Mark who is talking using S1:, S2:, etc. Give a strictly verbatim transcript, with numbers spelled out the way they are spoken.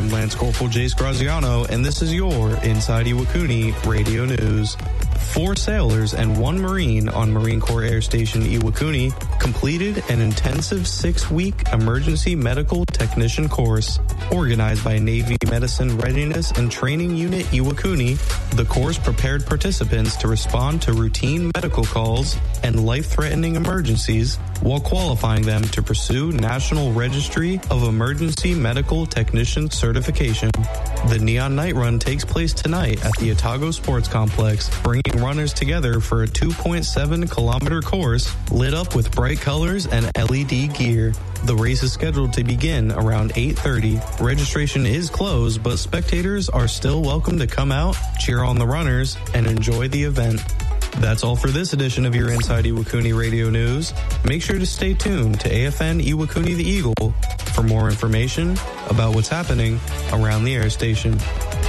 S1: I'm Lance Corporal Jace Graziano, and this is your Inside Iwakuni Radio News. Four sailors and one Marine on Marine Corps Air Station Iwakuni completed an intensive six-week emergency medical technician course. Organized by Navy Medicine Readiness and Training Unit Iwakuni, the course prepared participants to respond to routine medical calls and life-threatening emergencies while qualifying them to pursue National Registry of Emergency Medical Technician certification. The Neon Night Run takes place tonight at the Otago Sports Complex, bringing runners together for a two point seven kilometer course lit up with bright colors and L E D gear. The race is scheduled to begin around eight thirty. Registration is closed, but spectators are still welcome to come out, cheer on the runners, and enjoy the event. That's all for this edition of your Inside Iwakuni Radio News. Make sure to stay tuned to A F N Iwakuni the Eagle for more information about what's happening around the air station.